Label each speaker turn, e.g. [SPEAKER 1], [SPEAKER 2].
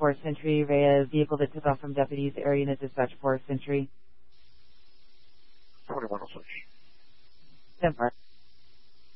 [SPEAKER 1] 4 Century, a vehicle that took off from deputies, area unit dispatch 4 Century.
[SPEAKER 2] 2106.
[SPEAKER 1] 10-4.